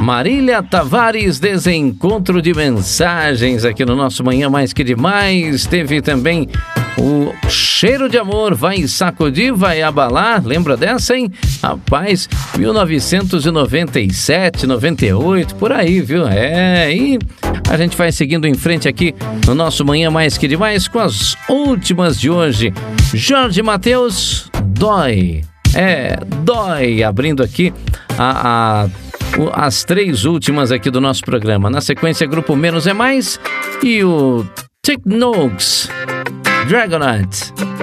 Marília Tavares, desencontro de mensagens aqui no nosso Manhã Mais Que Demais. Teve também o Cheiro de Amor, vai sacudir, vai abalar. Lembra dessa, hein? Rapaz, 1997, 98, por aí, viu? E a gente vai seguindo em frente aqui no nosso Manhã Mais Que Demais com as últimas de hoje. Jorge Mateus, Dói. Dói, abrindo aqui as três últimas aqui do nosso programa. Na sequência, Grupo Menos é Mais e o Technox, Dragonaut.